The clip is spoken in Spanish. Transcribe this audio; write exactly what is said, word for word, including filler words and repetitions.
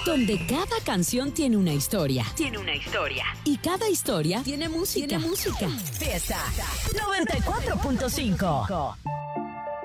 Donde cada canción tiene una historia. Tiene una historia. Y cada historia tiene música. Tiene música. Fiesta noventa y cuatro punto cinco.